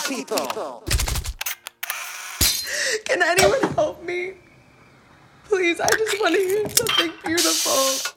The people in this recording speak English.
people. Can anyone help me? Please, I just want to hear something beautiful.